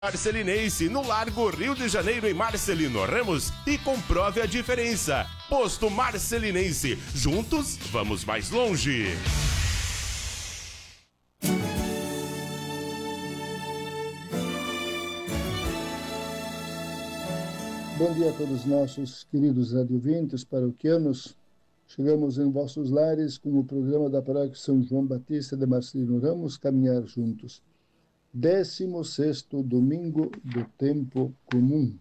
Marcelinense, no Largo Rio de Janeiro, em Marcelino Ramos, e comprove a diferença. Posto Marcelinense, juntos vamos mais longe. Bom dia a todos nossos queridos radiovintes, paroquianos. Chegamos em vossos lares com o programa da Paróquia São João Batista de Marcelino Ramos, Caminhar Juntos. 16º domingo do tempo comum.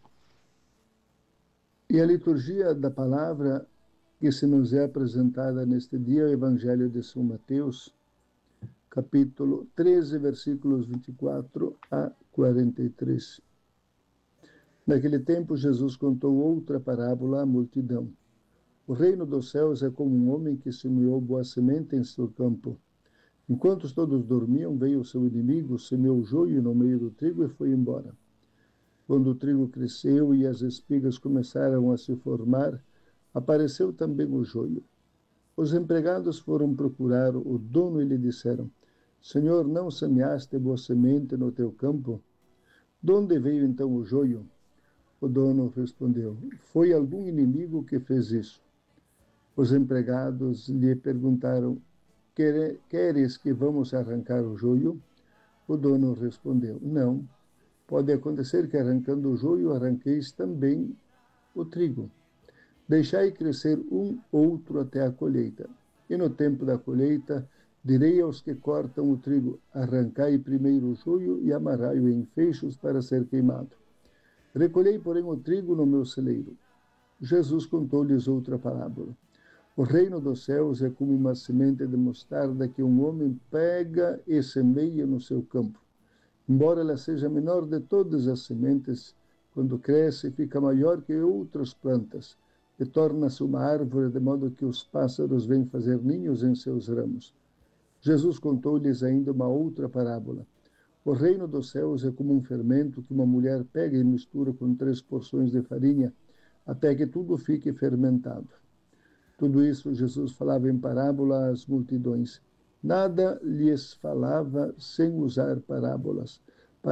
E a liturgia da palavra que se nos é apresentada neste dia é o Evangelho de São Mateus, capítulo 13, versículos 24 a 43. Naquele tempo, Jesus contou outra parábola à multidão. O reino dos céus é como um homem que semeou boa semente em seu campo. Enquanto todos dormiam, veio o seu inimigo, semeou joio no meio do trigo e foi embora. Quando o trigo cresceu e as espigas começaram a se formar, apareceu também o joio. Os empregados foram procurar o dono e lhe disseram: Senhor, não semeaste boa semente no teu campo? De onde veio então o joio? O dono respondeu: Foi algum inimigo que fez isso. Os empregados lhe perguntaram: Queres que vamos arrancar o joio? O dono respondeu: Não. Pode acontecer que arrancando o joio arranqueis também o trigo. Deixai crescer um outro até a colheita. E no tempo da colheita, direi aos que cortam o trigo: arrancai primeiro o joio e amarrai-o em feixes para ser queimado. Recolhei, porém, o trigo no meu celeiro. Jesus contou-lhes outra parábola. O reino dos céus é como uma semente de mostarda que um homem pega e semeia no seu campo. Embora ela seja a menor de todas as sementes, quando cresce fica maior que outras plantas e torna-se uma árvore de modo que os pássaros vêm fazer ninhos em seus ramos. Jesus contou-lhes ainda uma outra parábola. O reino dos céus é como um fermento que uma mulher pega e mistura com 3 porções de farinha até que tudo fique fermentado. Tudo isso Jesus falava em parábola às multidões. Nada lhes falava sem usar parábolas,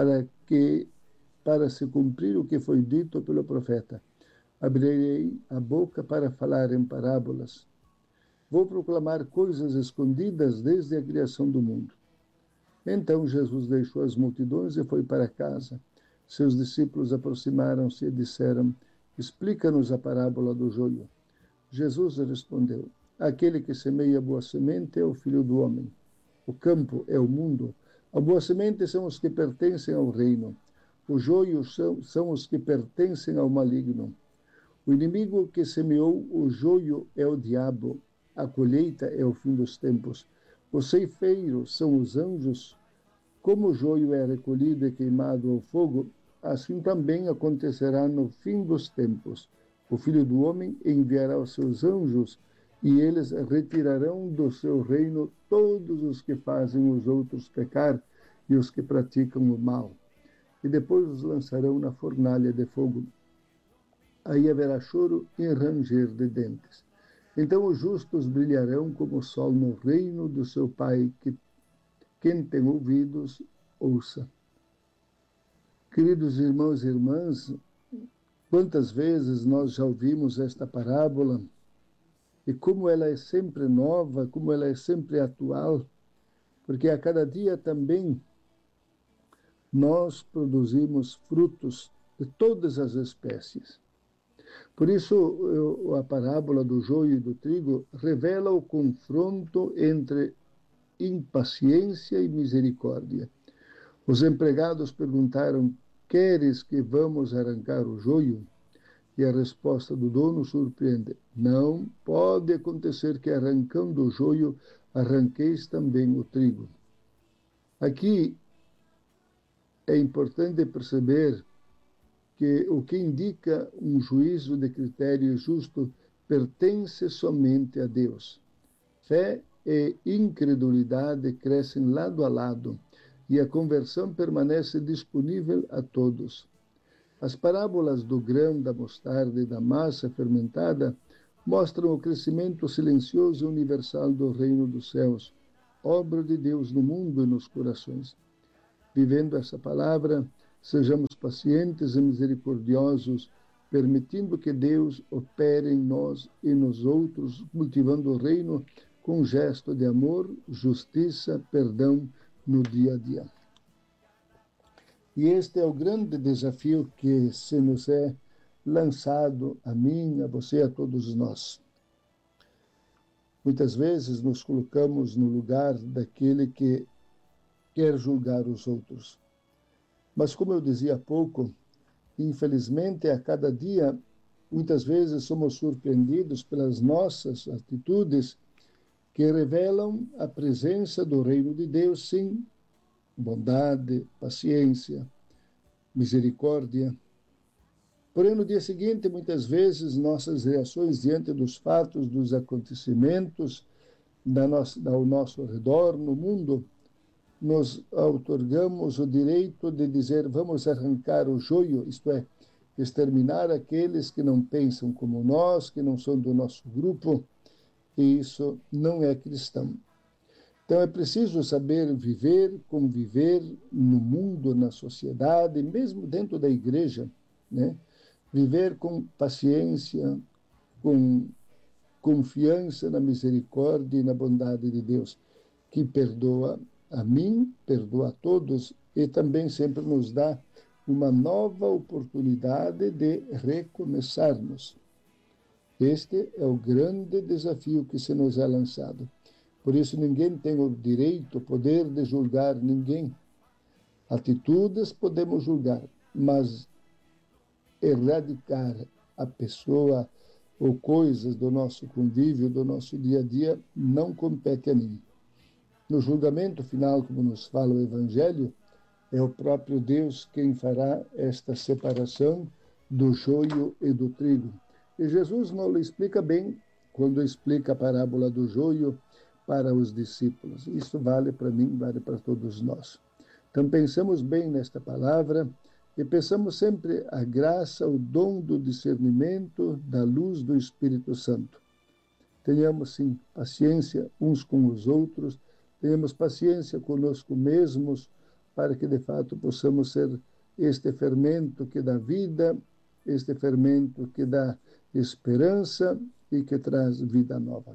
para se cumprir o que foi dito pelo profeta. Abrirei a boca para falar em parábolas. Vou proclamar coisas escondidas desde a criação do mundo. Então Jesus deixou as multidões e foi para casa. Seus discípulos aproximaram-se e disseram: Explica-nos a parábola do joio. Jesus respondeu: Aquele que semeia boa semente é o Filho do Homem. O campo é o mundo. A boa semente são os que pertencem ao reino. Os joios são os que pertencem ao maligno. O inimigo que semeou o joio é o diabo. A colheita é o fim dos tempos. Os ceifeiros são os anjos. Como o joio é recolhido e queimado ao fogo, assim também acontecerá no fim dos tempos. O Filho do Homem enviará os seus anjos e eles retirarão do seu reino todos os que fazem os outros pecar e os que praticam o mal. E depois os lançarão na fornalha de fogo. Aí haverá choro e ranger de dentes. Então os justos brilharão como o sol no reino do seu Pai. Quem tem ouvidos, ouça. Queridos irmãos e irmãs, quantas vezes nós já ouvimos esta parábola e como ela é sempre nova, como ela é sempre atual, porque a cada dia também nós produzimos frutos de todas as espécies. Por isso, a parábola do joio e do trigo revela o confronto entre impaciência e misericórdia. Os empregados perguntaram: Queres que vamos arrancar o joio? E a resposta do dono surpreende: Não, pode acontecer que arrancando o joio, arranqueis também o trigo. Aqui é importante perceber que o que indica um juízo de critério justo pertence somente a Deus. Fé e incredulidade crescem lado a lado e a conversão permanece disponível a todos. As parábolas do grão, da mostarda e da massa fermentada mostram o crescimento silencioso e universal do reino dos céus, obra de Deus no mundo e nos corações. Vivendo essa palavra, Sejamos pacientes e misericordiosos, permitindo que Deus opere em nós e nos outros, cultivando o reino com um gesto de amor, justiça, perdão no dia a dia. E este é o grande desafio que se nos é lançado a mim, a você, a todos nós. Muitas vezes nos colocamos no lugar daquele que quer julgar os outros. Mas, como eu dizia há pouco, infelizmente, a cada dia, muitas vezes somos surpreendidos pelas nossas atitudes que revelam a presença do reino de Deus, sim, bondade, paciência, misericórdia. Porém, no dia seguinte, muitas vezes, nossas reações diante dos fatos, dos acontecimentos ao nosso redor, no mundo, nos outorgamos o direito de dizer, vamos arrancar o joio, isto é, exterminar aqueles que não pensam como nós, que não são do nosso grupo, e isso não é cristão. Então é preciso saber viver, conviver no mundo, na sociedade, mesmo dentro da igreja, né? Viver com paciência, com confiança na misericórdia e na bondade de Deus, que perdoa a mim, perdoa a todos e também sempre nos dá uma nova oportunidade de recomeçarmos. Este é o grande desafio que se nos é lançado. Por isso, ninguém tem o direito, o poder de julgar ninguém. Atitudes podemos julgar, mas erradicar a pessoa ou coisas do nosso convívio, do nosso dia a dia, não compete a mim. No julgamento final, como nos fala o Evangelho, é o próprio Deus quem fará esta separação do joio e do trigo. E Jesus não o explica bem quando explica a parábola do joio para os discípulos. Isso vale para mim, vale para todos nós. Então pensamos bem nesta palavra e peçamos sempre a graça, o dom do discernimento, da luz do Espírito Santo. Tenhamos, sim, paciência uns com os outros, tenhamos paciência conosco mesmos, para que, de fato, possamos ser este fermento que dá vida, este fermento que dá esperança e que traz vida nova.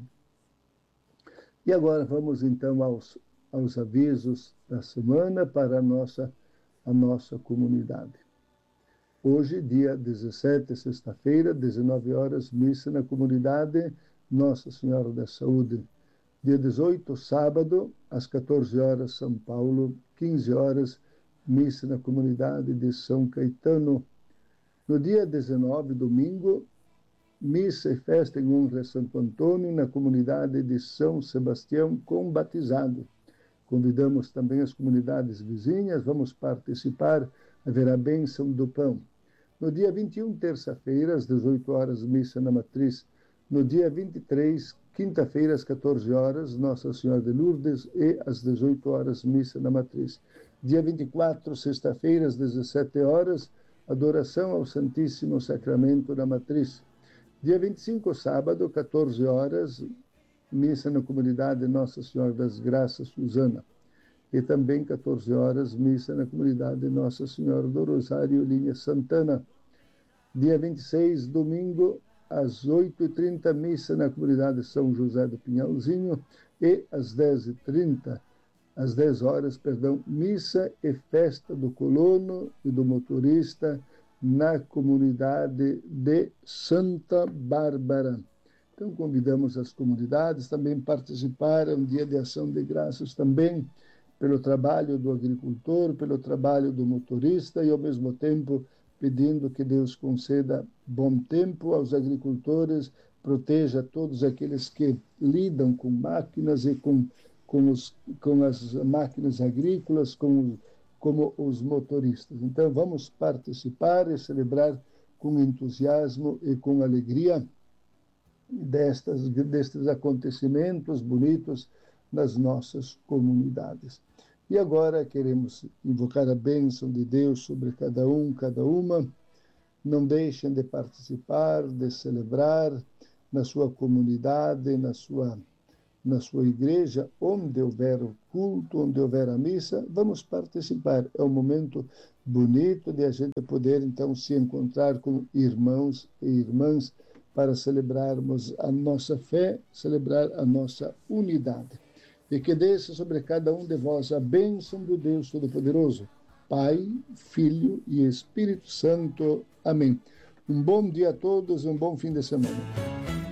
E agora vamos, então, aos avisos da semana para a nossa comunidade. Hoje, dia 17, sexta-feira, 19 horas, missa na comunidade Nossa Senhora da Saúde. Dia 18, sábado, às 14 horas, São Paulo, 15 horas, missa na comunidade de São Caetano. No dia 19, domingo, missa e festa em honra a Santo Antônio na comunidade de São Sebastião com batizado. Convidamos também as comunidades vizinhas, vamos participar, haverá bênção do pão. No dia 21, terça-feira, às 18 horas, missa na matriz. No dia 23, quinta-feira, às 14 horas, Nossa Senhora de Lourdes e às 18 horas, missa na matriz. Dia 24, sexta-feira, às 17 horas, adoração ao Santíssimo Sacramento na matriz. Dia 25, sábado, 14 horas, missa na comunidade Nossa Senhora das Graças, Suzana. E também 14 horas, missa na comunidade Nossa Senhora do Rosário, Linha Santana. Dia 26, domingo, às 8h30, missa na comunidade São José do Pinhalzinho. E às 10h30, às 10 horas, missa e festa do colono e do motorista na comunidade de Santa Bárbara. Então, convidamos as comunidades também a participar, é um dia de ação de graças também, pelo trabalho do agricultor, pelo trabalho do motorista e, ao mesmo tempo, pedindo que Deus conceda bom tempo aos agricultores, proteja todos aqueles que lidam com máquinas e com as máquinas agrícolas, como os motoristas. Então, vamos participar e celebrar com entusiasmo e com alegria destes acontecimentos bonitos nas nossas comunidades. E agora queremos invocar a bênção de Deus sobre cada um, cada uma. Não deixem de participar, de celebrar na sua comunidade, na sua igreja, onde houver o culto, onde houver a missa, vamos participar. É um momento bonito de a gente poder, então, se encontrar com irmãos e irmãs para celebrarmos a nossa fé, celebrar a nossa unidade. E que desça sobre cada um de vós a bênção do Deus Todo-Poderoso, Pai, Filho e Espírito Santo. Amém. Um bom dia a todos e um bom fim de semana.